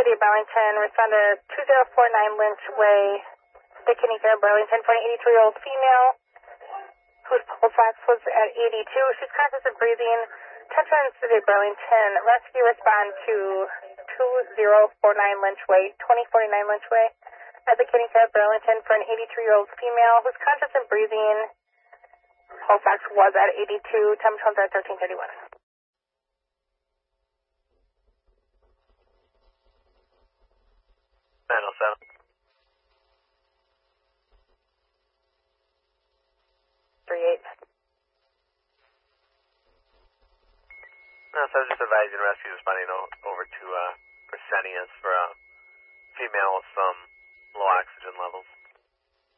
City of Burlington, responder 2049 Lynch Way, the Kitty Care Burlington, for an 83-year-old female whose pulse ox was at 82. She's conscious and breathing. Attention City of Burlington. Rescue respond to 2049 Lynch Way, 2049 Lynch Way, at the Kitty Care Burlington, for an 83-year-old female who's conscious and breathing. Pulse ox was at 82. Temperature was at 1331. 907. 38. No, so I was just advising rescue responding over to Fresenius for a female with some